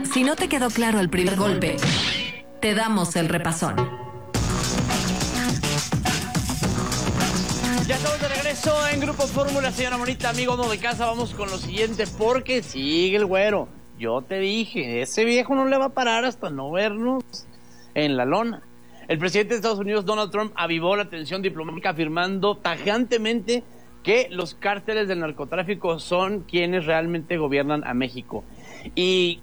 Si no te quedó claro el primer golpe, te damos el repasón. Ya estamos de regreso en Grupo Fórmula, señora Monita, amigo amo de casa. Vamos con lo siguiente, porque sigue el güero. Yo te dije, ese viejo no le va a parar hasta no vernos en la lona. El presidente de Estados Unidos, Donald Trump, avivó la tensión diplomática afirmando tajantemente que los cárteles del narcotráfico son quienes realmente gobiernan a México. Y...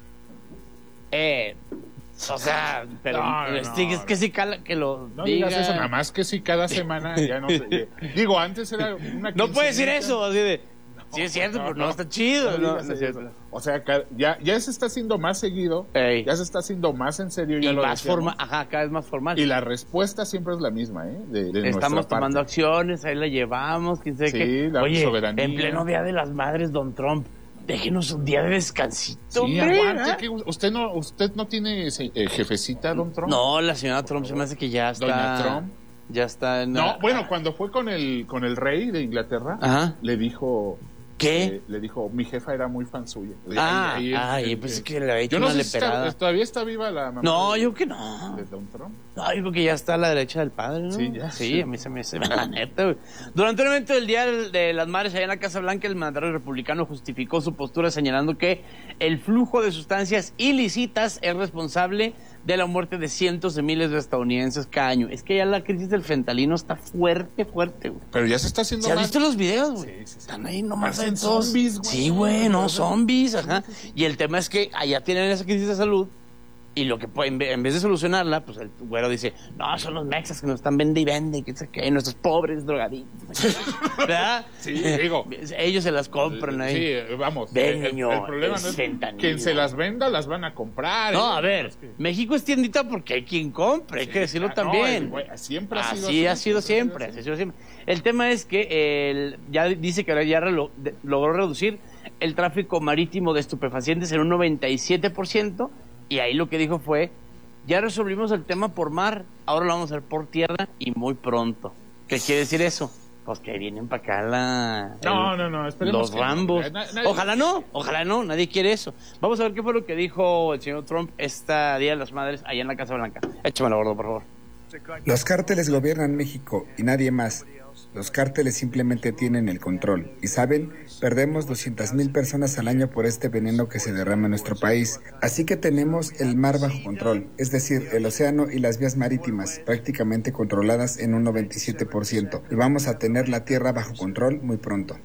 o sea, pero es que sí cala que lo no diga. digas eso, nada más que si cada semana ya no sé. Digo, antes era una no puede decir eso, así de... Sí es cierto, pero no está chido. No es cierto. O sea, ya se está haciendo más seguido, ya se está haciendo más en serio. Ya y lo más formal, cada vez más formal. Y la respuesta siempre es la misma, de estamos tomando acciones, ahí la llevamos, quién sabe qué. La Oye, soberanía. En pleno Día de las Madres, don Trump, déjenos un día de descansito. Sí, aguante, que usted no tiene jefecita, don Trump. No, la señora Trump se me hace que ya está. Doña Trump. Ya está. No, bueno, cuando fue con el rey de Inglaterra, le dijo... ¿Qué? Le dijo, mi jefa era muy fan suya. Pues es que le había hecho yo no una sé si leperada. todavía está viva la mamá. No, yo que no. ¿De Don Trump? No, yo creo que ya está a la derecha del padre, ¿no? Sí, ya. Sí, a mí se me hace la neta, güey. Durante el evento del Día de las Madres allá en la Casa Blanca, el mandatario republicano justificó su postura señalando que el flujo de sustancias ilícitas es responsable de la muerte de cientos de miles de estadounidenses cada año. Es que ya la crisis del fentanilo está fuerte, güey. Pero ya se está haciendo más. ¿Has visto los videos, güey? Sí. Están ahí nomás en zombies, güey. Sí, güey, no, zombies, ajá. Y el tema es que allá tienen esa crisis de salud y lo que en vez de solucionarla, pues el güero dice, no, son los mexas que nos están vende y vende, que nuestros pobres drogadictos. ¿Verdad? Sí, digo. Ellos se las compran ahí. Sí, vamos. Ven, niño, el problema no es fentanilo. quien se las venda, las van a comprar. No, a ver, México es tiendita porque hay quien compre, hay que decirlo también. Siempre ha sido así. Ha sido siempre. El tema es que ya dice que ya logró reducir el tráfico marítimo de estupefacientes en un 97%, y ahí lo que dijo fue, ya resolvimos el tema por mar, ahora lo vamos a hacer por tierra y muy pronto. ¿Qué quiere decir eso? Pues que vienen para acá No, esperemos los Rambos. No. Ojalá no, nadie quiere eso. Vamos a ver qué fue lo que dijo el señor Trump este Día de las Madres allá en la Casa Blanca. Échamelo, gordo, por favor. Los cárteles gobiernan México y nadie más. Los cárteles simplemente tienen el control. Y saben, perdemos 200,000 personas al año por este veneno que se derrama en nuestro país. Así que tenemos el mar bajo control, es decir, el océano y las vías marítimas, prácticamente controladas en un 97%. Y vamos a tener la tierra bajo control muy pronto.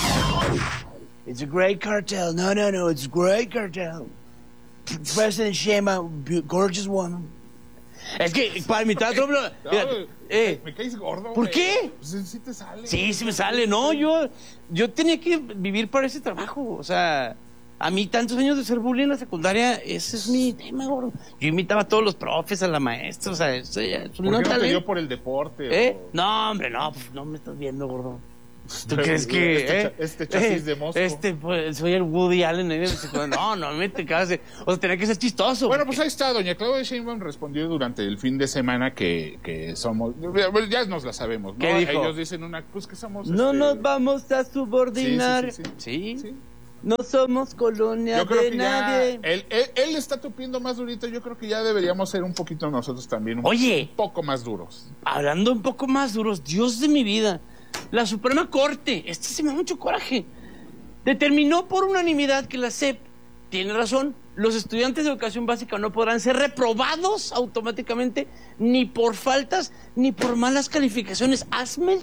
It's a great cartel. No, it's a great cartel. President Sheinbaum, gorgeous woman. Es que para imitar a Trump... me caes gordo. ¿Por qué? Pues sí te sale. Sí me sale. No, yo tenía que vivir para ese trabajo. O sea, a mí tantos años de ser bullying en la secundaria, ese es mi tema, gordo. Yo imitaba a todos los profes, a la maestra, o sea, eso ya es un talento. ¿Por qué no te dio por el deporte? No, hombre, pues no me estás viendo, gordo. ¿Tú crees que este chasis de Moscú? Pues, soy el Woody Allen. No me te cagas. O sea, tenía que ser chistoso. Bueno, pues ahí está. Doña Claudia Sheinbaum respondió durante el fin de semana que somos... Ya nos la sabemos, ¿no? ¿Qué dijo? Ellos dicen pues que somos... No nos vamos a subordinar. Sí. No somos colonia de nadie. Él está tupiendo más durito. Yo creo que ya deberíamos ser un poquito nosotros también. Un poco más duros. Hablando un poco más duros, Dios de mi vida. La Suprema Corte, se me da mucho coraje, determinó por unanimidad que la SEP tiene razón. Los estudiantes de educación básica no podrán ser reprobados automáticamente ni por faltas ni por malas calificaciones. Hazme...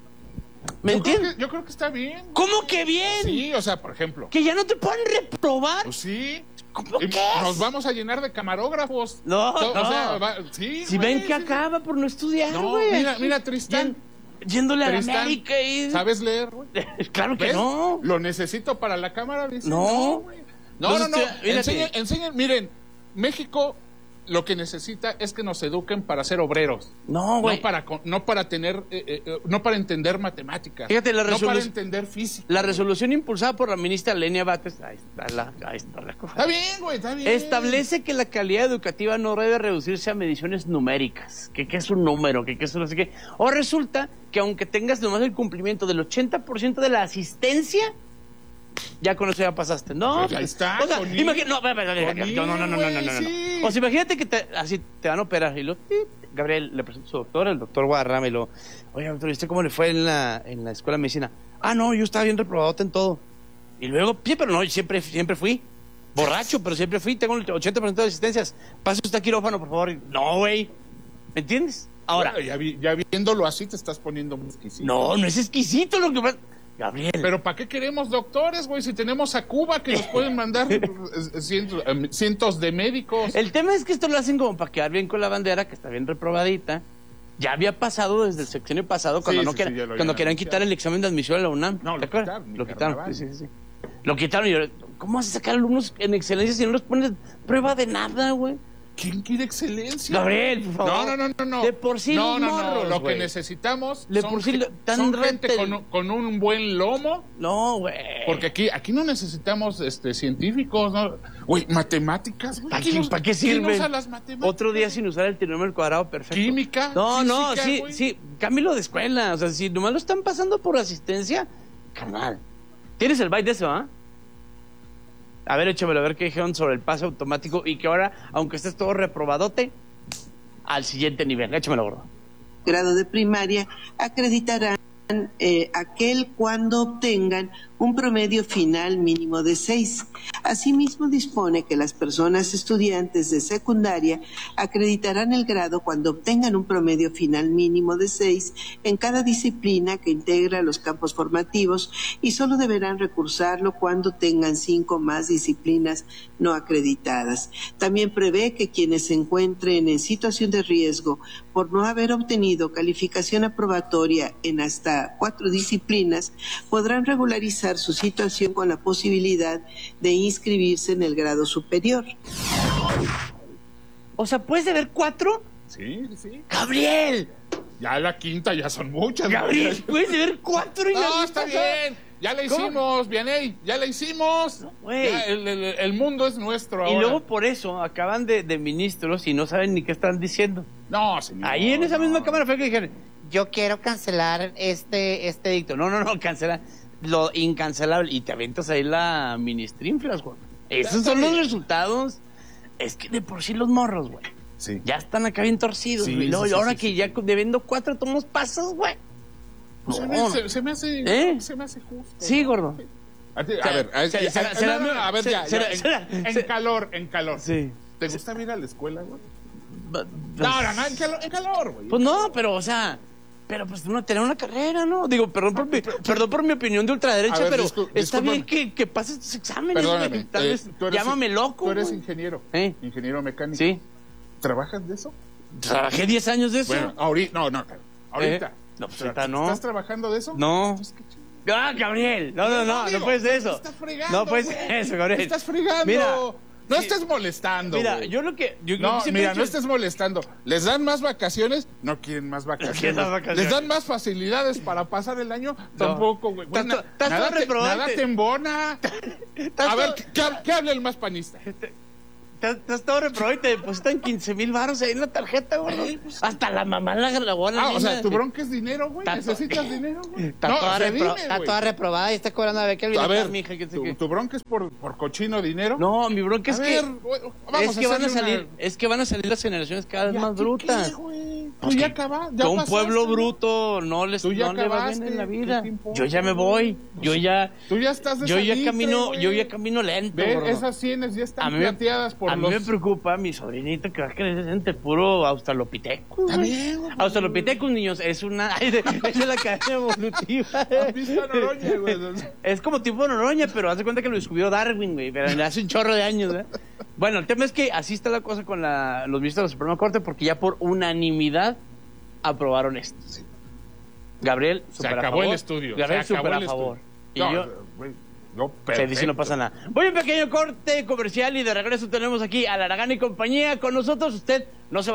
¿Me entiendes? Yo creo que está bien. ¿Cómo que bien? Sí, o sea, por ejemplo. ¿Que ya no te pueden reprobar? Pues sí. ¿Cómo qué? Nos vamos a llenar de camarógrafos. No. O sea, si ven que acaba por no estudiar, güey. Mira, Tristán. Yéndole a la América y... ¿Sabes leer, güey? Claro que no. Lo necesito para la cámara, dice. No. No. Enseñen, miren, México lo que necesita es que nos eduquen para ser obreros. No, güey. No para tener, no para entender matemáticas. Fíjate, no para entender física. La resolución impulsada por la ministra Lenia Batres, ahí está la cosa. Está bien, güey, está bien. Establece que la calidad educativa no debe reducirse a mediciones numéricas. ¿Qué es un número? ¿Qué es no sé qué? O resulta que aunque tengas nomás el cumplimiento del 80% de la asistencia, ya con eso ya pasaste. No, pues ahí está. O sea, imagínate, no. Sí. O sea, imagínate que así te van a operar y Gabriel le presenta a su doctor, el doctor Guadarrama, y oye, doctor, ¿viste cómo le fue en la escuela de medicina? Ah, no, yo estaba bien reprobado en todo. Y luego, sí, pero no, siempre fui. Borracho, pero siempre fui, tengo el 80% de asistencias. Pase usted a quirófano, por favor. No, güey. ¿Me entiendes? Ahora. Bueno, ya viéndolo así te estás poniendo muy exquisito. No es exquisito lo que pasa. Gabriel. Pero ¿para qué queremos doctores, güey? Si tenemos a Cuba que nos pueden mandar cientos de médicos. El tema es que esto lo hacen como para quedar bien con la bandera, que está bien reprobadita. Ya había pasado desde el sexenio pasado cuando cuando querían quitar el examen de admisión a la UNAM. No, ¿te acuerdas? lo quitaron. Sí. Lo quitaron y yo, ¿cómo vas a sacar alumnos en excelencia si no les pones prueba de nada, güey? ¿Quién quiere excelencia? Gabriel, por favor. No. De por sí no. Lo güey. que necesitamos son gente con un buen lomo. No, güey. Porque aquí no necesitamos científicos, ¿no? Güey, matemáticas, güey. ¿Para qué sirven? ¿Quién usa las matemáticas? Otro día sin usar el trinomio al cuadrado, perfecto. Química. Física, sí. Cámbialo de escuela. O sea, si nomás lo están pasando por asistencia, carnal. ¿Tienes el byte de eso, ah? A ver, échamelo, a ver qué dijeron sobre el pase automático y que ahora, aunque estés todo reprobadote, al siguiente nivel. Échamelo, gordo. Grado de primaria acreditarán aquel cuando obtengan un promedio final mínimo de 6. Asimismo, dispone que las personas estudiantes de secundaria acreditarán el grado cuando obtengan un promedio final mínimo de 6 en cada disciplina que integra los campos formativos y solo deberán recursarlo cuando tengan 5 más disciplinas no acreditadas. También prevé que quienes se encuentren en situación de riesgo por no haber obtenido calificación aprobatoria en hasta 4 disciplinas podrán regularizar su situación con la posibilidad de inscribirse en el grado superior. O sea, ¿puedes haber 4? Sí. ¡Gabriel! Ya la quinta ya son muchas. ¡Gabriel! ¿Puedes haber 4 en la No, lista? está bien. Ya la hicimos, Vianey. Ya la hicimos. No, ya, el mundo es nuestro ahora. Y luego por eso acaban de ministros y no saben ni qué están diciendo. No, señor. Ahí en esa misma cámara fue que dijeron, yo quiero cancelar este edicto. No, cancela lo incancelable. Y te aventas ahí la ministrinflas, güey. Esos son los resultados. Es que de por sí los morros, güey. Sí. Ya están acá bien torcidos, güey. Y ahora que ya debiendo 4 tomos pasas, güey. Se me hace justo. Sí, gordo. A ver, en calor. Sí. ¿Te gusta ir a la escuela, güey? No, en calor, güey. Pues no, pero, o sea, pues uno tener una carrera, ¿no? Digo, perdón por mi opinión de ultraderecha, pero está bien que pases tus exámenes. Perdóname. Tal vez, llámame loco. Tú eres ingeniero. Ingeniero mecánico. Sí. ¿Trabajas de eso? Trabajé 10 años de eso. Bueno, ahorita. Ahorita. No, pues ahorita no. ¿Estás trabajando de eso? No. Gabriel. No puedes de eso. Estás fregando. No puedes de eso, Gabriel. Estás fregando. Mira. No estés molestando. Mira, güey. yo lo que. No estés molestando. ¿Les dan más vacaciones? No quieren más vacaciones. ¿Les dan más facilidades para pasar el año? Tampoco, güey. Nada te embona. A ver, ¿qué habla el más panista? Estás todo reprobado y te depositan 15,000 varos ahí en la tarjeta, güey. Pues, hasta la mamá la buena. O sea, tu bronca es dinero, güey. Necesitas dinero, güey. Está toda reprobada y está cobrando a beca. A ver, ¿tu bronca es por cochino dinero? No, mi bronca es que van a salir las generaciones cada vez más brutas. Tú ya acabaste. Que un pueblo bruto no le va bien en la vida. Yo ya me voy. Tú ya estás de yo ya camino lento. Esas sienes ya están plateadas por a mí me preocupa mi sobrinito que va a crecer entre puro Australopithecus. Australopithecus, niños, es la cadena evolutiva. ¿Has visto a Noroña, güey? Es como tipo Noroña, pero haz de cuenta que lo descubrió Darwin, güey, pero hace un chorro de años, ¿eh? Bueno, el tema es que así está la cosa con los ministros de la Suprema Corte, porque ya por unanimidad aprobaron esto. Sí. Gabriel, se acabó el estudio. Gabriel, súper a favor. Y se dice no pasa nada. Voy a un pequeño corte comercial y de regreso tenemos aquí a Laragán y compañía con nosotros. Usted no se va.